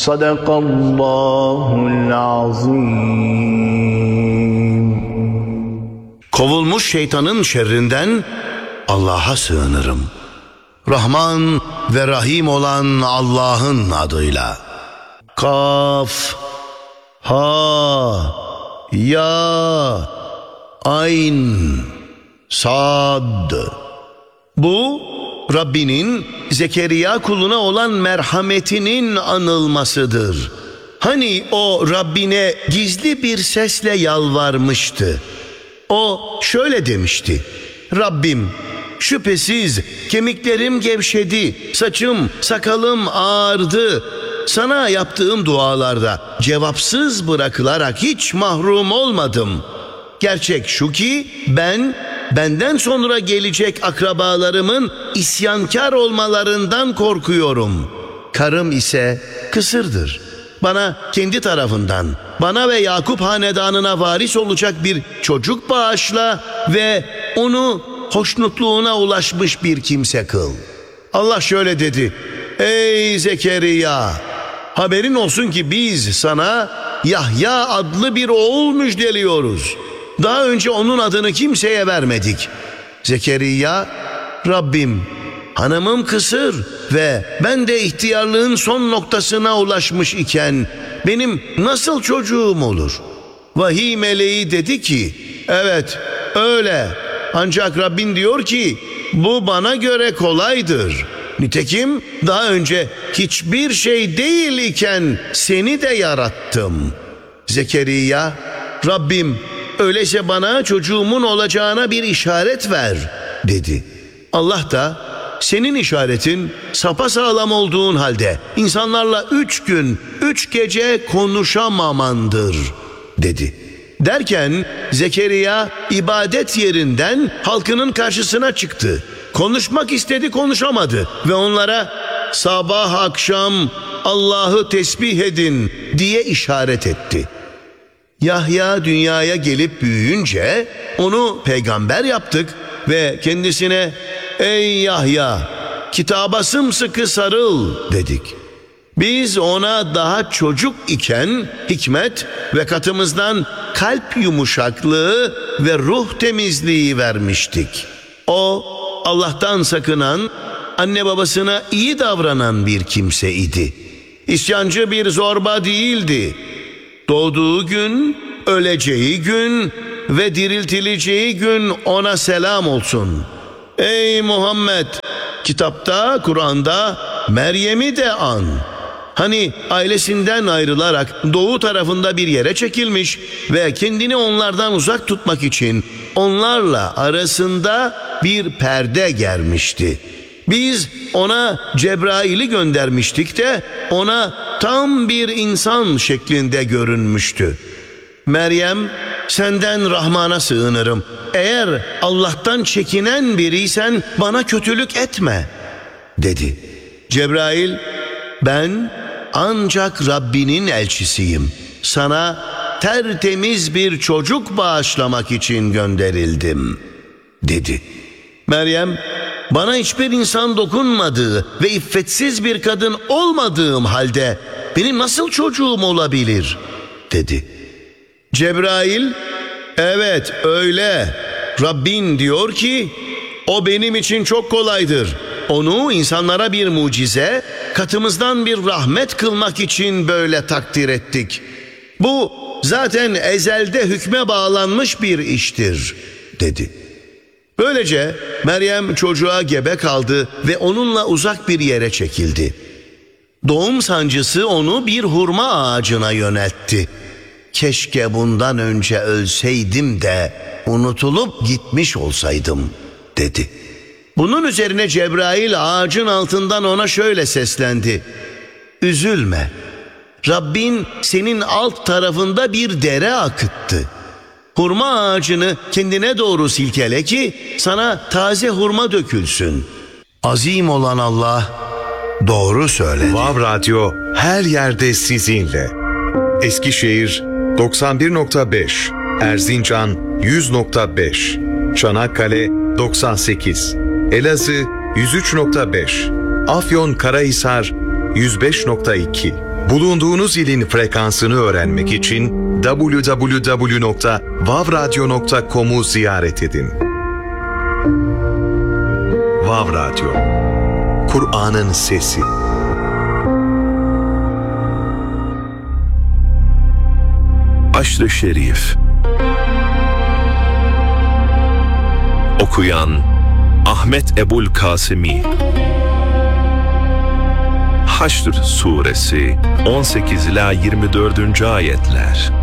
Sadakallahul azim. Kovulmuş şeytanın şerrinden Allah'a sığınırım. Rahman ve Rahim olan Allah'ın adıyla. Kaf, ha, ya, ayn, sad. Bu Rabbinin Zekeriya kuluna olan merhametinin anılmasıdır. Hani o Rabbine gizli bir sesle yalvarmıştı. O şöyle demişti: Rabbim, şüphesiz kemiklerim gevşedi, saçım, sakalım ağardı. Sana yaptığım dualarda cevapsız bırakılarak hiç mahrum olmadım. Gerçek şu ki benden sonra gelecek akrabalarımın isyankar olmalarından korkuyorum. Karım ise kısırdır. Bana kendi tarafından, bana ve Yakup hanedanına varis olacak bir çocuk bağışla ve onu hoşnutluğuna ulaşmış bir kimse kıl. Allah şöyle dedi: Ey Zekeriya, haberin olsun ki biz sana Yahya adlı bir oğul müjdeliyoruz. Daha önce onun adını kimseye vermedik. Zekeriya, Rabbim, hanımım kısır ve ben de ihtiyarlığın son noktasına ulaşmış iken benim nasıl çocuğum olur? Vahiy meleği dedi ki, evet öyle, ancak Rabbin diyor ki bu bana göre kolaydır. Nitekim daha önce hiçbir şey değil iken seni de yarattım. Zekeriya, Rabbim, öyleyse bana çocuğumun olacağına bir işaret ver dedi. Allah da senin işaretin sapasağlam olduğun halde insanlarla 3 gün 3 gece konuşamamandır dedi. Derken Zekeriya ibadet yerinden halkının karşısına çıktı. Konuşmak istedi, konuşamadı ve onlara sabah akşam Allah'ı tesbih edin diye işaret etti. Yahya dünyaya gelip büyüyünce onu peygamber yaptık ve kendisine ey Yahya, kitaba sımsıkı sarıl dedik. Biz ona daha çocuk iken hikmet ve katımızdan kalp yumuşaklığı ve ruh temizliği vermiştik. O Allah'tan sakınan, anne babasına iyi davranan bir kimse idi. İsyancı bir zorba değildi. Doğduğu gün, öleceği gün ve diriltileceği gün ona selam olsun. Ey Muhammed, kitapta, Kur'an'da Meryem'i de an. Hani ailesinden ayrılarak doğu tarafında bir yere çekilmiş ve kendini onlardan uzak tutmak için onlarla arasında bir perde germişti. Biz ona Cebrail'i göndermiştik de ona tam bir insan şeklinde görünmüştü. Meryem, senden Rahman'a sığınırım. Eğer Allah'tan çekinen biriysen bana kötülük etme dedi. Cebrail, ben ancak Rabbinin elçisiyim. Sana tertemiz bir çocuk bağışlamak için gönderildim dedi. Meryem, bana hiçbir insan dokunmadığı ve iffetsiz bir kadın olmadığım halde benim nasıl çocuğum olabilir dedi. Cebrail, evet öyle. Rabbin diyor ki o benim için çok kolaydır. Onu insanlara bir mucize, katımızdan bir rahmet kılmak için böyle takdir ettik. Bu zaten ezelde hükme bağlanmış bir iştir dedi. Böylece Meryem çocuğa gebe kaldı ve onunla uzak bir yere çekildi. Doğum sancısı onu bir hurma ağacına yöneltti. Keşke bundan önce ölseydim de unutulup gitmiş olsaydım dedi. Bunun üzerine Cebrail ağacın altından ona şöyle seslendi: üzülme, Rabbin senin alt tarafında bir dere akıttı. Hurma ağacını kendine doğru silkele ki sana taze hurma dökülsün. Azim olan Allah doğru söyledi. Vav Radyo her yerde sizinle. Eskişehir 91.5, Erzincan 100.5, Çanakkale 98, Elazığ 103.5, Afyonkarahisar 105.2, Bulunduğunuz ilin frekansını öğrenmek için www.vavradyo.com'u ziyaret edin. Vav Radyo, Kur'an'ın sesi. Aşr-ı Şerif. Okuyan Ahmet Ebul Kasimi. Haşr Suresi 18 ila 24. ayetler.